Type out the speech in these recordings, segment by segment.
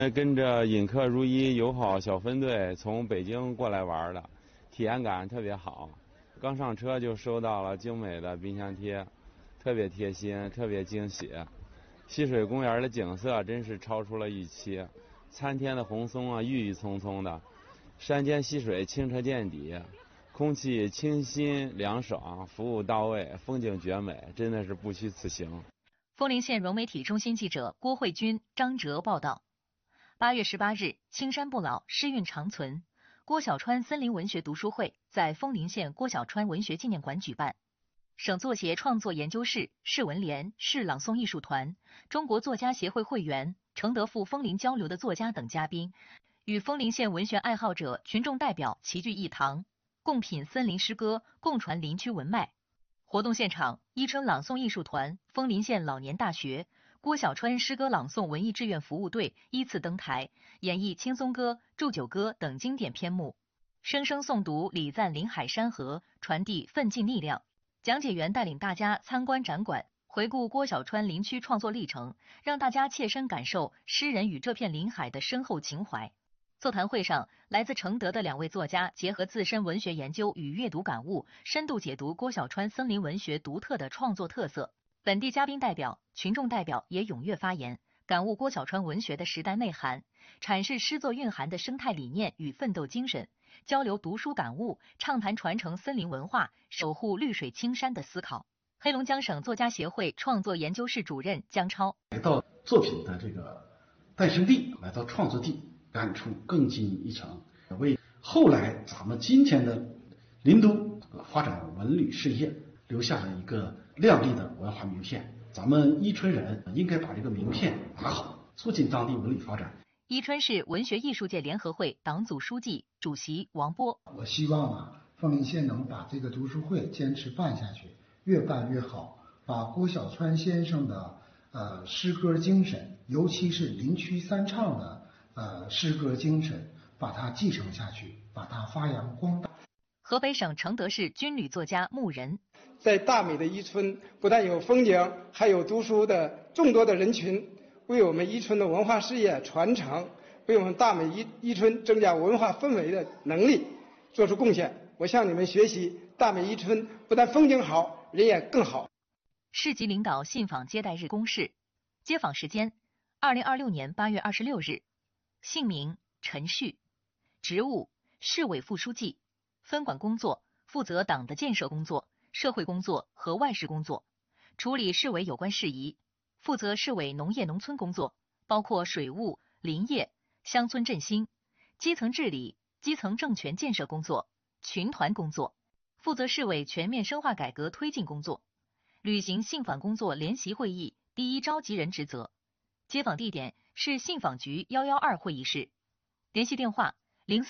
跟着引客如一友好小分队从北京过来玩的，体验感特别好。刚上车就收到了精美的冰箱贴，特别贴心，特别惊喜。溪水公园的景色真是超出了预期，参天的红松啊，郁郁葱葱的，山间溪水清澈见底，空气清新凉爽，服务到位，风景绝美，真的是不虚此行。 丰陵县融媒体中心记者郭慧君、张哲报道。8月18日，青山不老，诗韵长存。郭小川森林文学读书会在丰陵县郭小川文学纪念馆举办。省作协创作研究室、市文联、市朗诵艺术团、中国作家协会会员、承德赴丰陵交流的作家等嘉宾，与丰陵县文学爱好者、群众代表齐聚一堂，共品森林诗歌，共传林区文脉。活动现场，伊春朗诵艺术团、丰陵县老年大学、郭小川诗歌朗诵文艺志愿服务队依次登台，演绎青松歌、祝酒歌等经典篇目，声声诵读礼赞林海山河，传递奋进力量。讲解员带领大家参观展馆，回顾郭小川林区创作历程，让大家切身感受诗人与这片林海的深厚情怀。座谈会上，来自承德的2位作家结合自身文学研究与阅读感悟，深度解读郭小川森林文学独特的创作特色。本地嘉宾代表、群众代表也踊跃发言，感悟郭小川文学的时代内涵，阐释诗作蕴含的生态理念与奋斗精神，交流读书感悟，畅谈传承森林文化、守护绿水青山的思考。黑龙江省作家协会创作研究室主任姜超： 来到作品的这个诞生地，来到创作地，感触更进一层，为后来咱们今天的林都发展文旅事业留下了一个亮丽的文化名片。咱们伊春人应该把这个名片打好，促进当地文旅发展。 伊春市文学艺术界联合会党组书记、主席王波： 我希望丰陵县能把这个读书会坚持办下去，越办越好，把郭小川先生的诗歌精神，尤其是林区三唱的诗歌精神，把它继承下去，把它发扬光大。 河北省承德市军旅作家穆仁： 在大美的伊春，不但有风景，还有读书的众多的人群，为我们伊春的文化事业传承，为我们大美伊春增加文化氛围的能力做出贡献。我向你们学习，大美伊春不但风景好，人也更好。 市级领导信访接待日公示，接访时间：2026年8月26日。姓名：陈旭，职务：市委副书记，分管工作：负责党的建设工作、社会工作和外事工作，处理市委有关事宜，负责市委农业农村工作，包括水务、林业、乡村振兴、基层治理、基层政权建设工作、群团工作，负责市委全面深化改革推进工作，履行信访工作联席会议第一召集人职责。接访地点是信访局112会议室，联系电话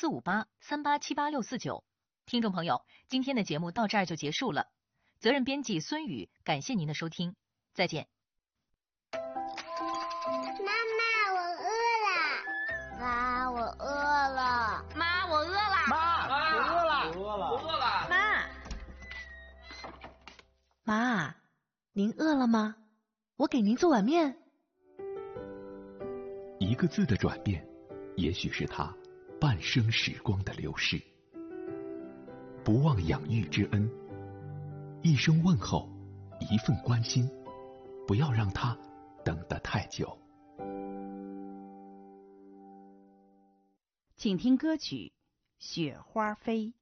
0458387869。听众朋友，今天的节目到这儿就结束了。责任编辑孙宇，感谢您的收听，再见。 妈妈，我饿了。妈，我饿了。 妈，我饿了。 妈，我饿了。 我饿了。 妈，您饿了吗？我给您做碗面。 一个字的转变，也许是他半生时光的流逝。不忘养育之恩，一声问候，一份关心，不要让他等得太久。 请听歌曲《雪花飞》。